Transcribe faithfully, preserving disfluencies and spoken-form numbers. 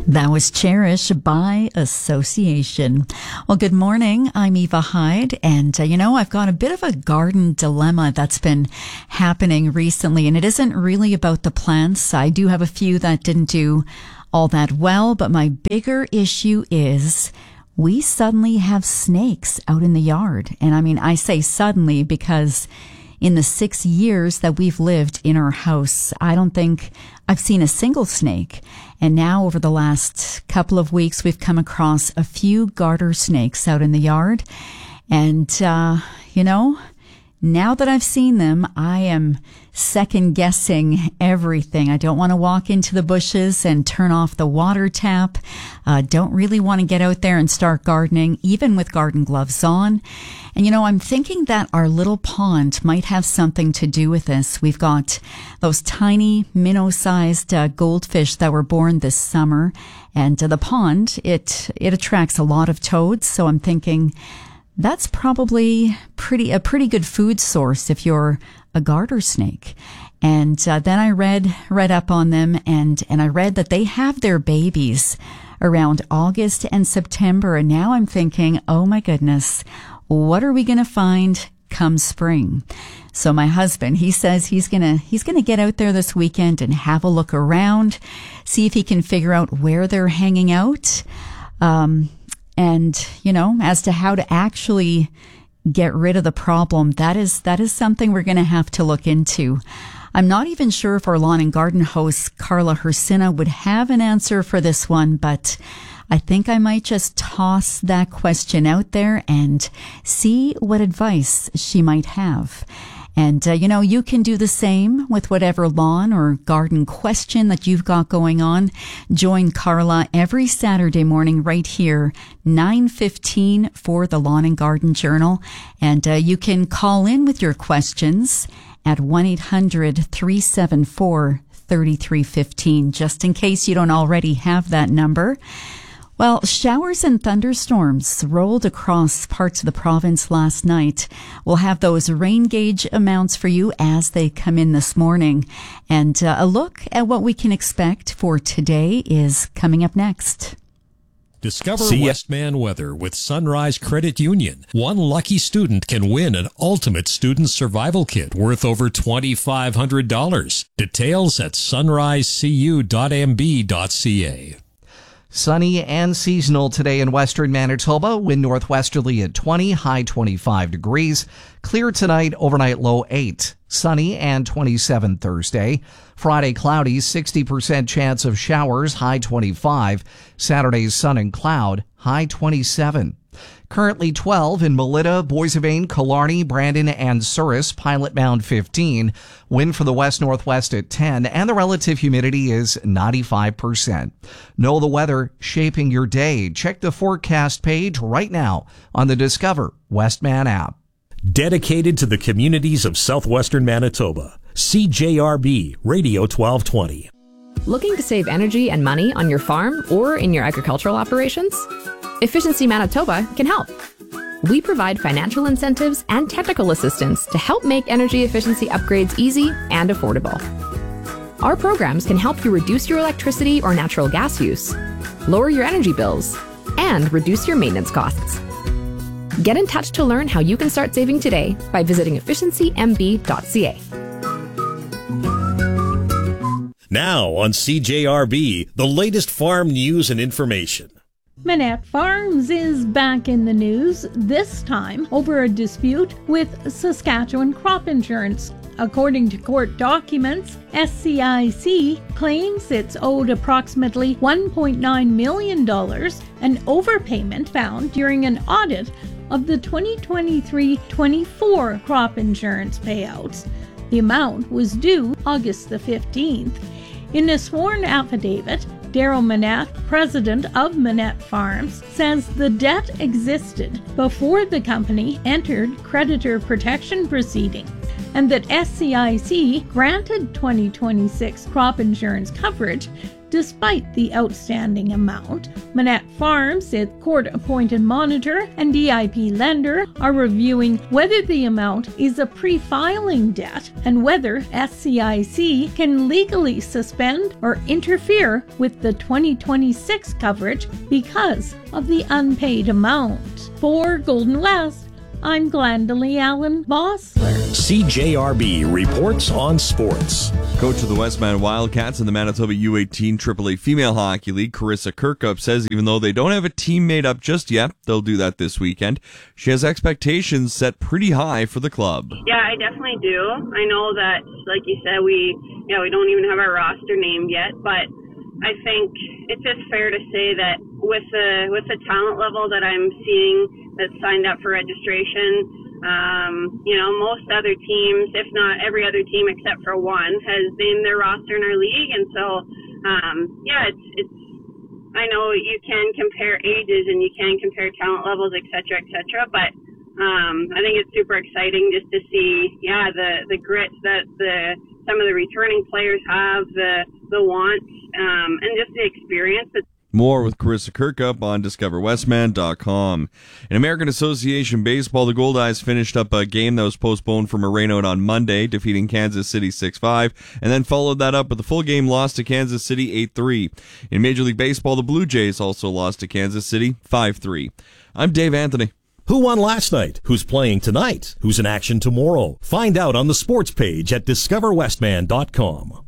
That was Cherish by Association. Well, good morning. I'm Eva Hyde, and uh, you know, I've got a bit of a garden dilemma that's been happening recently, and it isn't really about the plants. I do have a few that didn't do all that well, but my bigger issue is we suddenly have snakes out in the yard. And I mean, I say suddenly because in the six years that we've lived in our house, I don't think I've seen a single snake. And now over the last couple of weeks, we've come across a few garter snakes out in the yard. And, uh, you know, now that I've seen them, I am second guessing everything. I don't want to walk into the bushes and turn off the water tap. Uh, don't really want to get out there and start gardening, even with garden gloves on. And, you know, I'm thinking that our little pond might have something to do with this. We've got those tiny minnow-sized uh, goldfish that were born this summer. And uh, the pond, it, it attracts a lot of toads. So I'm thinking that's probably pretty a pretty good food source if you're a garter snake. And uh, then I read read up on them, and, and I read that they have their babies around August and September. And now I'm thinking, oh my goodness, what are we going to find come spring? So my husband, he says he's going to he's going to get out there this weekend and have a look around, see if he can figure out where they're hanging out. Um And, you know, as to how to actually get rid of the problem, that is that is something we're going to have to look into. I'm not even sure if our lawn and garden host, Carla Hersina, would have an answer for this one, but I think I might just toss that question out there and see what advice she might have. And, uh, you know, you can do the same with whatever lawn or garden question that you've got going on. Join Carla every Saturday morning right here, nine fifteen for the Lawn and Garden Journal. And uh, you can call in with your questions at one eight hundred three seven four three three one five, just in case you don't already have that number. Well, showers and thunderstorms rolled across parts of the province last night. We'll have those rain gauge amounts for you as they come in this morning. And uh, a look at what we can expect for today is coming up next. Discover See Westman weather with Sunrise Credit Union. One lucky student can win an ultimate student survival kit worth over twenty-five hundred dollars. Details at sunrise c u dot m b dot c a. Sunny and seasonal today in western Manitoba. Wind northwesterly at twenty, high twenty-five degrees. Clear tonight, overnight low eight. Sunny and twenty-seven Thursday. Friday cloudy, sixty percent chance of showers, high twenty-five. Saturday's sun and cloud, high twenty-seven. Currently twelve in Melita, Boissevain, Killarney, Brandon, and Souris. Pilot Mound fifteen. Wind from the west-northwest at ten, and the relative humidity is ninety-five percent. Know the weather shaping your day. Check the forecast page right now on the Discover Westman app. Dedicated to the communities of southwestern Manitoba. C J R B Radio twelve twenty. Looking to save energy and money on your farm or in your agricultural operations? Efficiency Manitoba can help. We provide financial incentives and technical assistance to help make energy efficiency upgrades easy and affordable. Our programs can help you reduce your electricity or natural gas use, lower your energy bills, and reduce your maintenance costs. Get in touch to learn how you can start saving today by visiting efficiency m b dot c a. Now on C J R B, the latest farm news and information. Manette Farms is back in the news, this time over a dispute with Saskatchewan Crop Insurance. According to court documents, S C I C claims it's owed approximately one point nine million dollars, an overpayment found during an audit of the twenty twenty-three twenty-four crop insurance payouts. The amount was due August the fifteenth. In a sworn affidavit, Daryl Manette, president of Manette Farms, says the debt existed before the company entered creditor protection proceedings and that S C I C granted twenty twenty-six crop insurance coverage despite the outstanding amount. Manette Farms, its court-appointed monitor and D I P lender, are reviewing whether the amount is a pre-filing debt and whether S C I C can legally suspend or interfere with the twenty twenty-six coverage because of the unpaid amount. For Golden West, I'm Glendalee Allen Bossler. C J R B reports on sports. Coach of the Westman Wildcats in the Manitoba U eighteen triple A Female Hockey League, Carissa Kirkup, says even though they don't have a team made up just yet, they'll do that this weekend. She has expectations set pretty high for the club. Yeah, I definitely do. I know that, like you said, we you know, we don't even have our roster named yet, but I think it's just fair to say that with the with the talent level that I'm seeing that's signed up for registration, um, you know, most other teams, if not every other team except for one, has named their roster in our league. And so, um, yeah, it's it's. I know you can compare ages and you can compare talent levels, et cetera, et cetera, but um, I think it's super exciting just to see, yeah, the the grit that the some of the returning players have, the the wants, um, and just the experience. More with Carissa Kirkup on discover westman dot com. In American Association Baseball, the Goldeyes finished up a game that was postponed from a rainout on Monday, defeating Kansas City six five, and then followed that up with a full game loss to Kansas City eight three. In Major League Baseball, the Blue Jays also lost to Kansas City five three. I'm Dave Anthony. Who won last night? Who's playing tonight? Who's in action tomorrow? Find out on the sports page at discover westman dot com.